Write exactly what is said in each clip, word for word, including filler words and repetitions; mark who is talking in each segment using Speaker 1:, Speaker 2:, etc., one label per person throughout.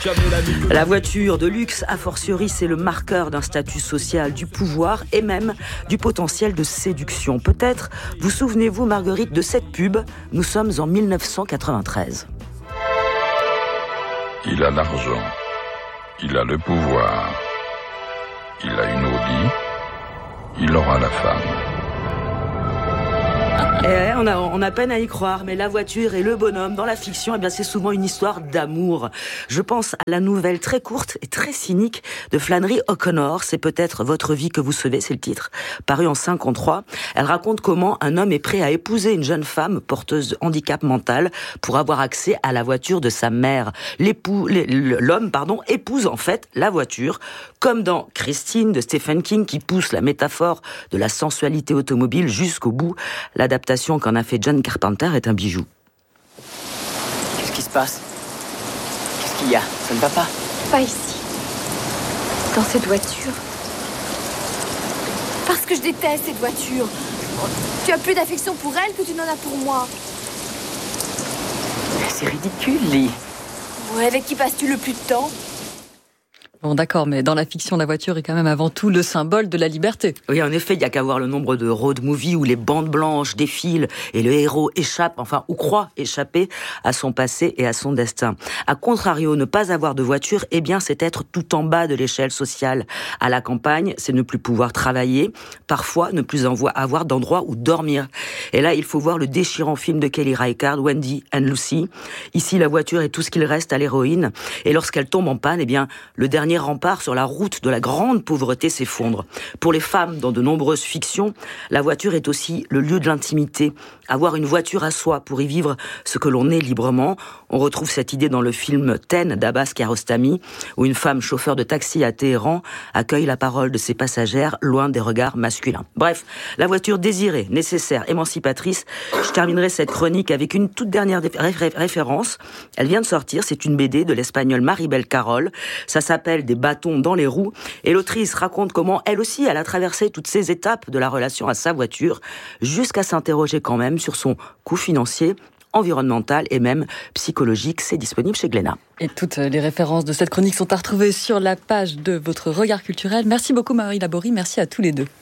Speaker 1: La voiture de luxe, a fortiori, c'est le marqueur d'un statut social, du pouvoir et même du potentiel de séduction. Peut-être vous souvenez-vous, Marguerite, de cette pub. Nous sommes en dix-neuf cent quatre-vingt-treize.
Speaker 2: Il a l'argent, il a le pouvoir, il a une Audi, il aura la femme.
Speaker 1: Et on a, on a peine à y croire, mais la voiture et le bonhomme dans la fiction, eh bien, c'est souvent une histoire d'amour. Je pense à la nouvelle très courte et très cynique de Flannery O'Connor. C'est peut-être votre vie que vous sauvez, c'est le titre. Paru en cinquante-trois, elle raconte comment un homme est prêt à épouser une jeune femme porteuse de handicap mental pour avoir accès à la voiture de sa mère. L'époux, l'homme, pardon, épouse en fait la voiture, comme dans Christine de Stephen King qui pousse la métaphore de la sensualité automobile jusqu'au bout. L'adaptation qu'en a fait John Carpenter est un bijou.
Speaker 3: Qu'est-ce qui se passe? Qu'est-ce qu'il y a? Ça ne va pas?
Speaker 4: Pas ici. Dans cette voiture. Parce que je déteste cette voiture. Tu as plus d'affection pour elle que tu n'en as pour moi.
Speaker 3: C'est ridicule, Lee.
Speaker 4: Ouais, avec qui passes-tu le plus de temps?
Speaker 5: Bon, d'accord, mais dans la fiction, la voiture est quand même avant tout le symbole de la liberté.
Speaker 1: Oui, en effet, il n'y a qu'à voir le nombre de road movies où les bandes blanches défilent et le héros échappe, enfin, ou croit échapper à son passé et à son destin. A contrario, ne pas avoir de voiture, eh bien, c'est être tout en bas de l'échelle sociale. À la campagne, c'est ne plus pouvoir travailler, parfois ne plus avoir d'endroit où dormir. Et là, il faut voir le déchirant film de Kelly Reichardt, Wendy and Lucy. Ici, la voiture est tout ce qu'il reste à l'héroïne. Et lorsqu'elle tombe en panne, eh bien, le dernier rempart sur la route de la grande pauvreté s'effondre. Pour les femmes, dans de nombreuses fictions, la voiture est aussi le lieu de l'intimité. Avoir une voiture à soi pour y vivre ce que l'on est librement. On retrouve cette idée dans le film Ten d'Abbas Kiarostami, où une femme chauffeur de taxi à Téhéran accueille la parole de ses passagères loin des regards masculins. Bref, la voiture désirée, nécessaire, émancipatrice. Je terminerai cette chronique avec une toute dernière référence. Elle vient de sortir, c'est une B D de l'espagnole Maribel Carol. Ça s'appelle Des bâtons dans les roues. Et l'autrice raconte comment elle aussi, elle a traversé toutes ces étapes de la relation à sa voiture, jusqu'à s'interroger quand même sur son coût financier, environnemental et même psychologique. C'est disponible chez Glénat.
Speaker 5: Et toutes les références de cette chronique sont à retrouver sur la page de votre regard culturel. Merci beaucoup Marie Laborie, merci à tous les deux.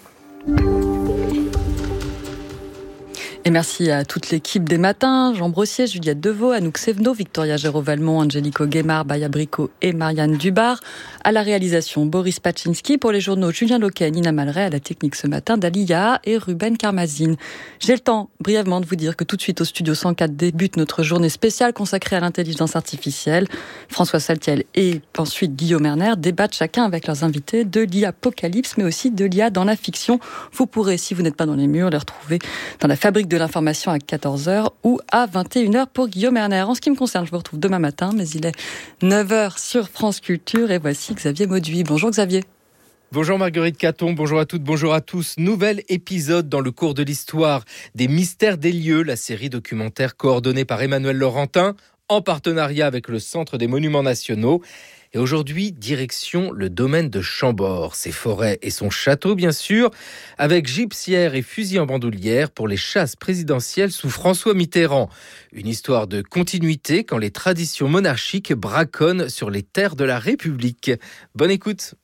Speaker 5: Et merci à toute l'équipe des matins, Jean Brossier, Juliette Deveau, Anouk Sevno, Victoria Géraud-Valmont, Angelico Guémard, Baya Bricot et Marianne Dubar. À la réalisation, Boris Pachinski. Pour les journaux, Julien Loquet, Nina Malray. À la technique ce matin, Dalia et Ruben Karmazine. J'ai le temps, brièvement, de vous dire que tout de suite au Studio cent quatre débute notre journée spéciale consacrée à l'intelligence artificielle. François Saltiel et ensuite Guillaume Erner débattent chacun avec leurs invités de l'I A-apocalypse, mais aussi de l'I A dans la fiction. Vous pourrez, si vous n'êtes pas dans les murs, les retrouver dans la fabrique de l'information à quatorze heures ou à vingt et une heures pour Guillaume Erner. En ce qui me concerne, je vous retrouve demain matin, mais il est neuf heures sur France Culture et voici Xavier Mauduit. Bonjour Xavier.
Speaker 6: Bonjour Marguerite Caton, bonjour à toutes, bonjour à tous. Nouvel épisode dans le cours de l'histoire des mystères des lieux, la série documentaire coordonnée par Emmanuel Laurentin en partenariat avec le Centre des Monuments Nationaux. Et aujourd'hui, direction le domaine de Chambord, ses forêts et son château bien sûr, avec gibecières et fusils en bandoulière pour les chasses présidentielles sous François Mitterrand. Une histoire de continuité quand les traditions monarchiques braconnent sur les terres de la République. Bonne écoute.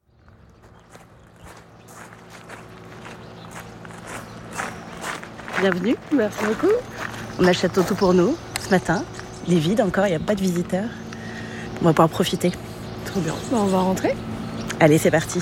Speaker 7: Bienvenue, merci beaucoup. On a le château tout pour nous ce matin. Il est vide encore, il n'y a pas de visiteurs. On va pouvoir profiter.
Speaker 8: Trop bien. Bah, on va rentrer.
Speaker 7: Allez, c'est parti.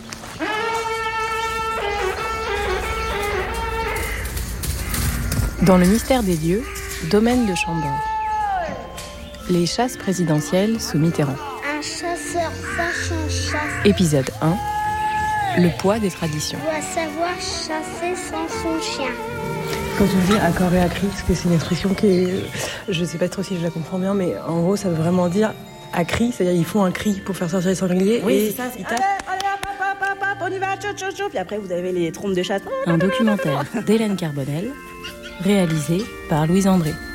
Speaker 9: Dans le mystère des lieux, domaine de Chambord. Les chasses présidentielles sous Mitterrand.
Speaker 10: Un chasseur sache un chasse.
Speaker 9: Épisode un. Le poids des traditions.
Speaker 10: Doit savoir chasser sans son chien.
Speaker 8: Quand on dit accord et acri, parce que c'est une expression qui est... Je ne sais pas trop si je la comprends bien, mais en gros, ça veut vraiment dire acri, c'est-à-dire ils font un cri pour faire sortir les sangliers.
Speaker 7: Oui,
Speaker 8: et
Speaker 7: c'est ça,
Speaker 8: ils
Speaker 7: tapent. Allez, hop, hop, hop, hop, on y va, tchou, tchou, tchou. Puis après, vous avez les trompes de chasse.
Speaker 9: Un documentaire d'Hélène Carbonel, réalisé par Louise André.